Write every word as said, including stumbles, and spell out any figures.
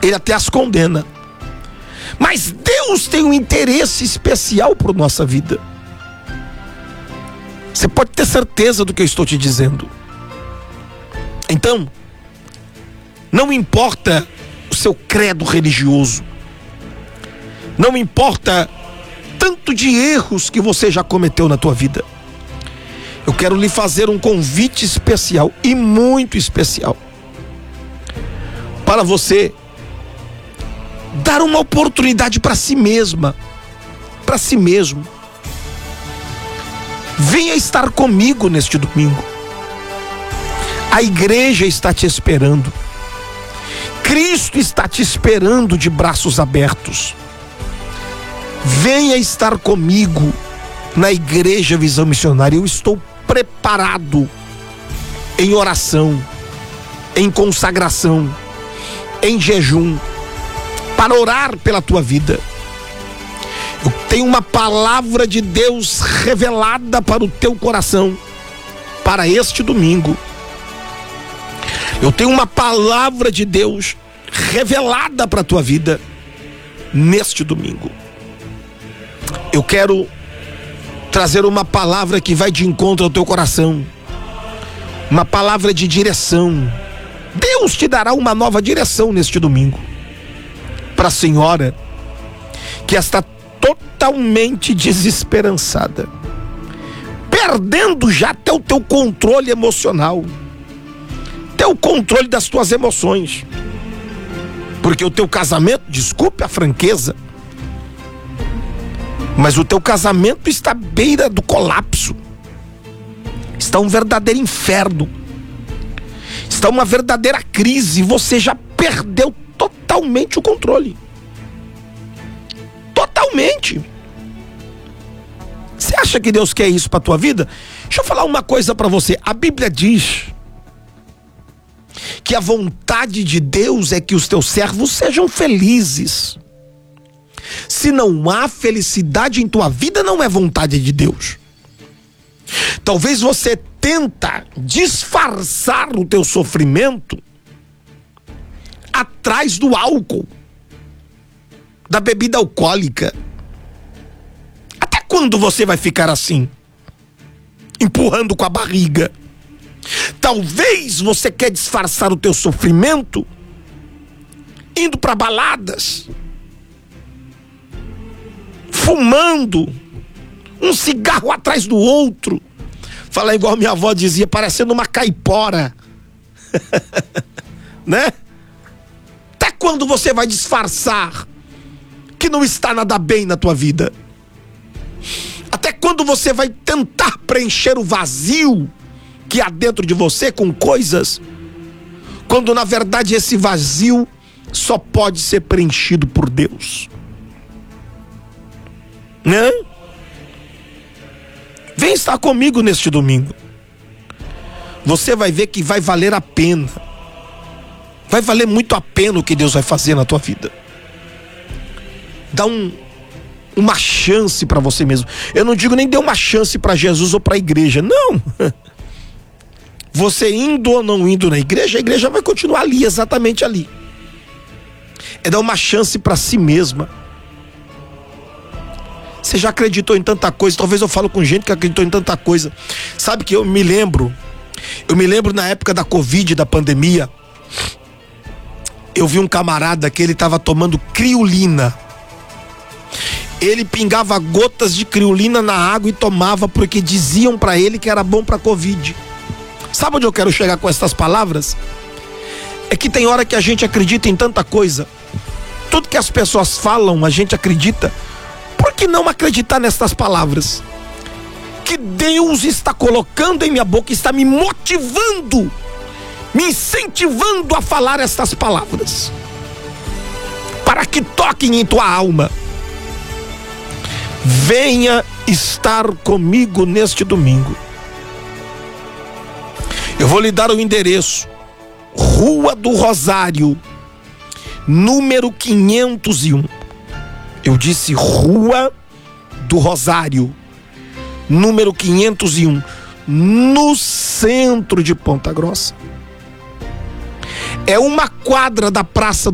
Ele até as condena. Mas Deus tem um interesse especial por nossa vida. Você pode ter certeza do que eu estou te dizendo. Então, não importa o seu credo religioso, não importa tanto de erros que você já cometeu na tua vida. Eu quero lhe fazer um convite especial e muito especial para você dar uma oportunidade para si mesma, para si mesmo. Venha estar comigo neste domingo. A igreja está te esperando. Cristo está te esperando de braços abertos. Venha estar comigo na Igreja Visão Missionária. Eu estou preparado em oração, em consagração, em jejum, para orar pela tua vida. Eu tenho uma palavra de Deus revelada para o teu coração, para este domingo. Eu tenho uma palavra de Deus revelada para a tua vida, neste domingo. Eu quero trazer uma palavra que vai de encontro ao teu coração, uma palavra de direção. Deus te dará uma nova direção neste domingo. Para a senhora que está totalmente desesperançada, perdendo já até o teu controle emocional, até o controle das tuas emoções, porque o teu casamento, desculpe a franqueza, mas o teu casamento está à beira do colapso, está um verdadeiro inferno, está uma verdadeira crise. Você já perdeu totalmente o controle, totalmente. Você acha que Deus quer isso para a tua vida? Deixa eu falar uma coisa para você. A Bíblia diz que a vontade de Deus é que os teus servos sejam felizes. Se não há felicidade em tua vida, não é vontade de Deus. Talvez você tenta disfarçar o teu sofrimento atrás do álcool, da bebida alcoólica. Até quando você vai ficar assim, empurrando com a barriga? Talvez você quer disfarçar o teu sofrimento indo para baladas, fumando um cigarro atrás do outro. Fala igual minha avó dizia, parecendo uma caipora. Né? Até quando você vai disfarçar que não está nada bem na tua vida? Até quando você vai tentar preencher o vazio que há dentro de você com coisas, quando na verdade esse vazio só pode ser preenchido por Deus? Né? Vem estar comigo neste domingo. Você vai ver que vai valer a pena. Vai valer muito a pena o que Deus vai fazer na tua vida. Dá um, uma chance para você mesmo. Eu não digo nem dê uma chance para Jesus ou para a igreja. Não. Você indo ou não indo na igreja, a igreja vai continuar ali, exatamente ali. É dar uma chance para si mesma. Você já acreditou em tanta coisa? Talvez eu falo com gente que acreditou em tanta coisa. Sabe que eu me lembro, eu me lembro na época da Covid, da pandemia, eu vi um camarada que ele estava tomando criolina. Ele pingava gotas de criolina na água e tomava porque diziam para ele que era bom para Covid. Sabe onde eu quero chegar com essas palavras? É que tem hora que a gente acredita em tanta coisa. Tudo que as pessoas falam, a gente acredita. Por que não acreditar nessas palavras? Que Deus está colocando em minha boca, está me motivando, me incentivando a falar estas palavras, para que toquem em tua alma. Venha estar comigo neste domingo. Eu vou lhe dar o endereço: Rua do Rosário, número quinhentos e um. Eu disse Rua do Rosário, número quinhentos e um, no centro de Ponta Grossa. É uma quadra da Praça